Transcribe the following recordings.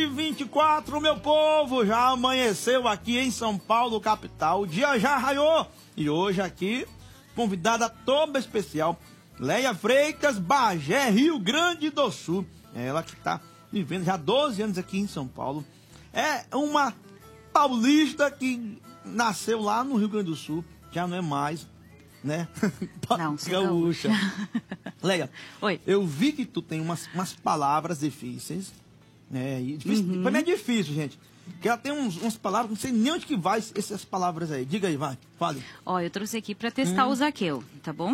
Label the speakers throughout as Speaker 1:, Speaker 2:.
Speaker 1: 24, meu povo, já amanheceu aqui em São Paulo, capital, o dia já raiou. E hoje aqui, convidada toda especial, Leia Freitas, Bagé, Rio Grande do Sul. Ela que está vivendo já há 12 anos aqui em São Paulo. É uma paulista que nasceu lá no Rio Grande do Sul, já não é mais, né?
Speaker 2: Não, sou
Speaker 1: gaúcha. Leia,
Speaker 2: oi.
Speaker 1: Eu vi que tu tem umas palavras difíceis. E difícil, pra mim é difícil, gente. Porque ela tem umas palavras, não sei nem onde que vai essas palavras aí. Diga aí, vai, fale.
Speaker 2: Ó, eu trouxe aqui pra testar o Zaqueu, tá bom?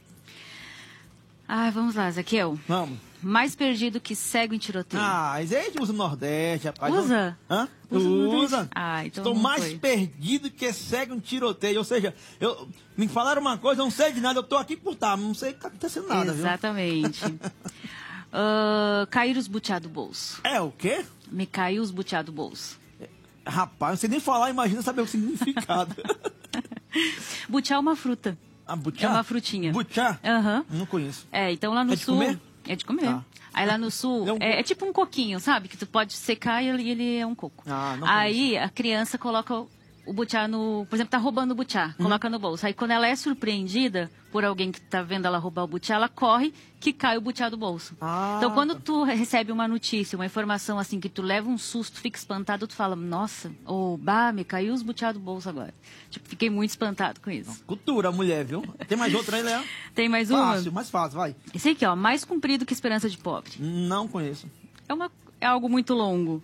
Speaker 2: Ah, vamos lá, Zaqueu.
Speaker 1: Vamos.
Speaker 2: Mais perdido que cego em tiroteio.
Speaker 1: Ah, mas a gente usa o Nordeste, rapaz.
Speaker 2: Usa?
Speaker 1: Hã?
Speaker 2: Usa. Ah, então
Speaker 1: Estou
Speaker 2: não
Speaker 1: mais
Speaker 2: foi.
Speaker 1: perdido que cego em tiroteio. Ou seja, me falaram uma coisa, eu não sei de nada, eu tô aqui por estar, não sei o que tá acontecendo nada,
Speaker 2: Exatamente. Cair os butiá do bolso.
Speaker 1: É o quê?
Speaker 2: Me caiu os butiá do bolso.
Speaker 1: Rapaz, não sei nem falar, imagina saber o significado.
Speaker 2: Butiá é uma fruta.
Speaker 1: Ah, butiá?
Speaker 2: É uma frutinha.
Speaker 1: Butiá?
Speaker 2: Aham.
Speaker 1: Não conheço.
Speaker 2: Então lá no
Speaker 1: É de
Speaker 2: sul...
Speaker 1: comer?
Speaker 2: É de comer.
Speaker 1: Tá.
Speaker 2: Aí lá no sul, é tipo um coquinho, sabe? Que tu pode secar e ele é um coco.
Speaker 1: Ah, não
Speaker 2: Aí a criança coloca o butiá no... Por exemplo, tá roubando o butiá, coloca no bolso. Aí quando ela é surpreendida por alguém que tá vendo ela roubar o butiá, ela corre que cai o butiá do bolso.
Speaker 1: Ah,
Speaker 2: Então quando tu recebe uma notícia, uma informação assim, que tu leva um susto, fica espantado, tu fala, nossa, me caiu os butiá do bolso agora. Tipo, fiquei muito espantado com isso.
Speaker 1: Cultura, mulher, viu? Tem mais outra aí, Léo?
Speaker 2: Tem mais uma?
Speaker 1: Fácil, mais fácil, vai.
Speaker 2: Esse aqui, ó, mais comprido que esperança de pobre.
Speaker 1: Não conheço.
Speaker 2: É algo muito longo.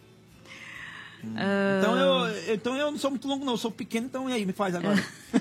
Speaker 1: Então eu não sou muito longo, não. Eu sou pequeno, então e aí, me faz agora.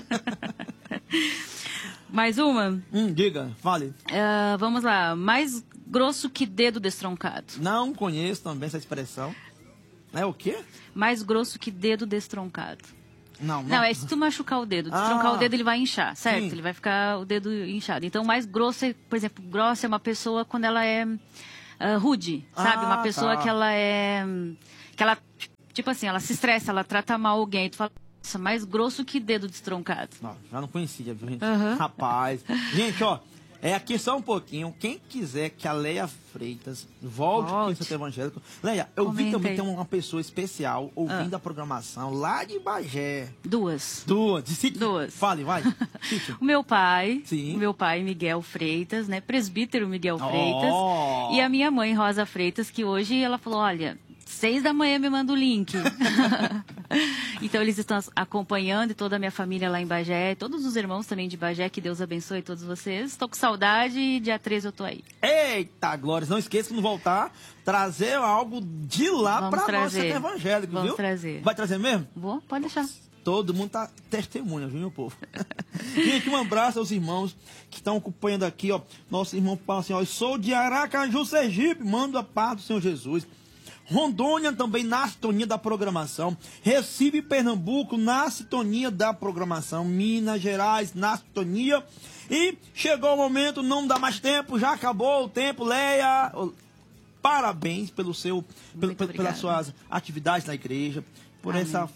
Speaker 2: Mais uma?
Speaker 1: Diga, fale.
Speaker 2: Vamos lá. Mais grosso que dedo destroncado.
Speaker 1: Não conheço também essa expressão. É o quê?
Speaker 2: Mais grosso que dedo destroncado.
Speaker 1: Não.
Speaker 2: É se tu machucar o dedo. Destroncar o dedo, ele vai inchar, certo?
Speaker 1: Sim.
Speaker 2: Ele vai ficar o dedo inchado. Então, mais grosso, por exemplo, grossa é uma pessoa quando ela é rude, sabe? Uma pessoa
Speaker 1: tá.
Speaker 2: que ela é... Que ela, tipo assim, ela se estressa, ela trata mal alguém. Tu fala, nossa, mais grosso que dedo destroncado.
Speaker 1: Não, já não conhecia, viu, gente?
Speaker 2: Uhum.
Speaker 1: Rapaz. Gente, ó, aqui só um pouquinho. Quem quiser que a Leia Freitas volte aqui no Centro Evangélico. Leia, eu vi também que tem uma pessoa especial ouvindo a programação lá de Bagé.
Speaker 2: Duas.
Speaker 1: Fale, vai.
Speaker 2: O meu pai,
Speaker 1: Sim.
Speaker 2: Miguel Freitas, né? Presbítero Miguel Freitas. E a minha mãe, Rosa Freitas, que hoje ela falou, olha... 6 da manhã me manda o link. Então eles estão acompanhando, e toda a minha família lá em Bagé, todos os irmãos também de Bagé, que Deus abençoe todos vocês. Estou com saudade e dia 13 eu tô aí.
Speaker 1: Eita, Glória, não esqueça quando voltar, trazer algo de lá para nós Centro Evangélico, viu?
Speaker 2: Vamos trazer.
Speaker 1: Vai trazer mesmo?
Speaker 2: Vou, pode deixar.
Speaker 1: Todo mundo tá testemunha, viu, meu povo? Gente, um abraço aos irmãos que estão acompanhando aqui, ó. Nosso irmão fala assim, ó, eu sou de Aracaju, Sergipe, mando a paz do Senhor Jesus. Rondônia também na sintonia da programação. Recife, Pernambuco na sintonia da programação. Minas Gerais na sintonia. E chegou o momento, não dá mais tempo, já acabou o tempo. Leia, parabéns pelas suas atividades na igreja, por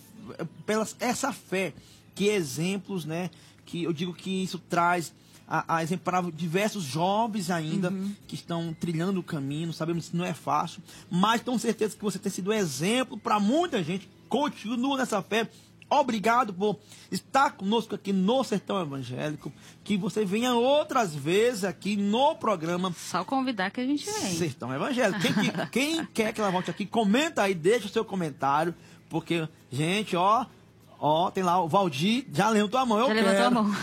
Speaker 1: essa fé, que exemplos, né? Que eu digo que isso traz a exemplar diversos jovens ainda que estão trilhando o caminho. Sabemos que não é fácil, mas tenho certeza que você tem sido exemplo para muita gente. Continua nessa fé. Obrigado por estar conosco aqui no Sertão Evangélico. Que você venha outras vezes aqui no programa.
Speaker 2: Só convidar que a gente vem.
Speaker 1: Sertão Evangélico. Quem quer que ela volte aqui, comenta aí, deixa o seu comentário. Porque, gente, ó, tem lá o Valdir, já levantou a mão.
Speaker 2: Levantou a mão.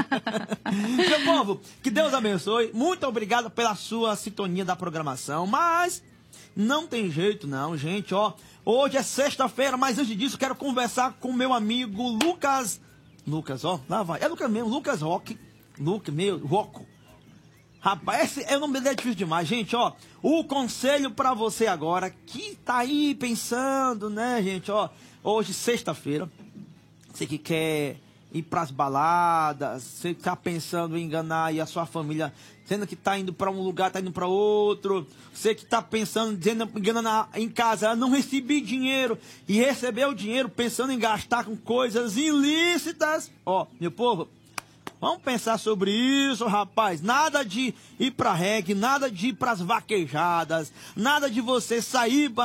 Speaker 1: Meu povo, que Deus abençoe. Muito obrigado pela sua sintonia da programação. Mas não tem jeito não, gente, ó. Hoje é sexta-feira, mas antes disso quero conversar com meu amigo Lucas. Lucas, ó, lá vai. É Lucas mesmo, Lucas Rock. Rocco. Rapaz, o nome dele é difícil demais, gente, ó. O conselho pra você agora, que tá aí pensando, né, gente, ó. Hoje, sexta-feira, você que quer ir pras baladas, você tá pensando em enganar aí a sua família, sendo que tá indo pra um lugar, tá indo pra outro. Você que tá pensando, enganando em casa, não recebi dinheiro, e recebeu o dinheiro pensando em gastar com coisas ilícitas. Ó, meu povo, vamos pensar sobre isso, rapaz. Nada de ir pra reggae, nada de ir pras vaquejadas, nada de você sair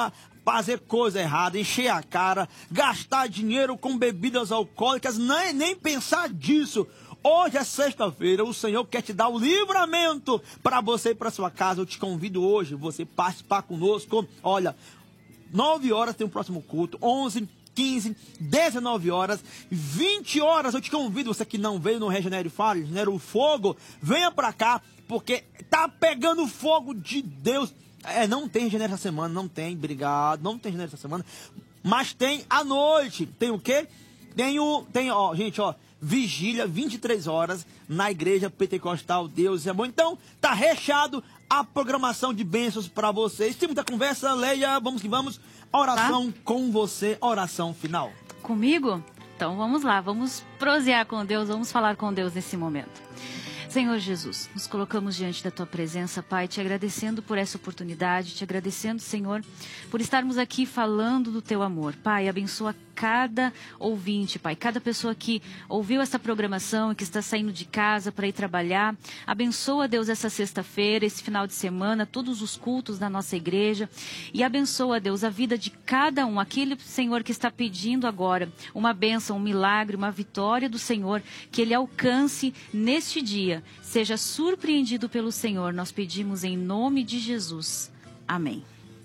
Speaker 1: fazer coisa errada, encher a cara, gastar dinheiro com bebidas alcoólicas, nem pensar disso. Hoje é sexta-feira, o Senhor quer te dar o livramento para você ir para sua casa. Eu te convido hoje, você participar conosco. Olha, 9 horas tem o próximo culto, 11, 15, 19 horas, 20 horas. Eu te convido, você que não veio no Regenere Fire, Regenere o Fogo, venha para cá, porque tá pegando fogo de Deus. Não tem Regenere essa semana, não tem, obrigado, não tem Regenere essa semana, mas tem à noite. Tem o quê? Tem, ó, gente, ó, vigília, 23 horas, na igreja pentecostal Deus é Bom. Então, tá recheado a programação de bênçãos para vocês. Tem muita conversa, Leia, vamos que vamos. Oração com você, oração final.
Speaker 2: Comigo? Então vamos lá, vamos prosear com Deus, vamos falar com Deus nesse momento. Senhor Jesus, nos colocamos diante da Tua presença, Pai, te agradecendo por essa oportunidade, te agradecendo, Senhor, por estarmos aqui falando do Teu amor. Pai, abençoa cada ouvinte, Pai, cada pessoa que ouviu essa programação e que está saindo de casa para ir trabalhar. Abençoa, Deus, essa sexta-feira, esse final de semana, todos os cultos da nossa igreja. E abençoa, Deus, a vida de cada um, aquele, Senhor, que está pedindo agora uma bênção, um milagre, uma vitória do Senhor, que ele alcance neste dia. Seja surpreendido pelo Senhor, nós pedimos em nome de Jesus. Amém.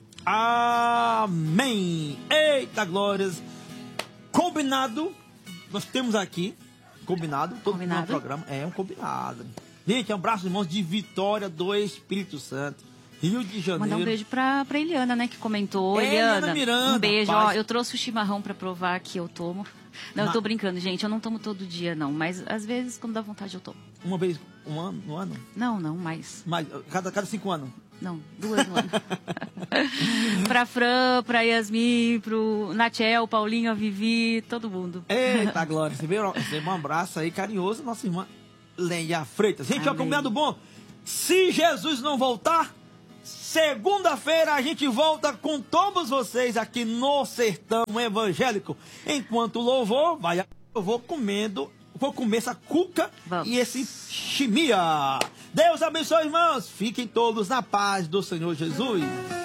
Speaker 1: Amém. Eita glórias. Combinado, nós temos aqui, combinado, todo o programa, um combinado. Gente, um abraço, irmãos, de Vitória do Espírito Santo, Rio de Janeiro.
Speaker 2: Mandar um beijo pra Eliana, né, que comentou. Eliana,
Speaker 1: Miranda,
Speaker 2: um beijo. Ó, eu trouxe o chimarrão pra provar que eu tomo. Não, eu tô brincando, gente, eu não tomo todo dia, não, mas às vezes, quando dá vontade, eu tomo.
Speaker 1: Uma vez no ano?
Speaker 2: Não, mais.
Speaker 1: Mas cada 5 anos?
Speaker 2: Não, 2 no ano. Pra Fran, pra Yasmin, pro Natiel, Paulinho, a Vivi, todo mundo.
Speaker 1: Eita, Glória. Você veio um abraço aí carinhoso, nossa irmã Leia Freitas. Gente, ó, combinado bom. Se Jesus não voltar, segunda-feira a gente volta com todos vocês aqui no Sertão Evangélico. Enquanto o louvor vai, eu vou comer essa cuca e esse chimia. Deus abençoe, irmãos. Fiquem todos na paz do Senhor Jesus.